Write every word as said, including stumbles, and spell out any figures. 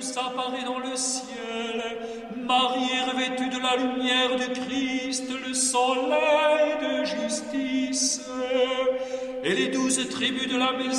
apparaît dans le ciel. Marie est revêtue de la lumière du Christ, le soleil de justice. Et les douze tribus de la maison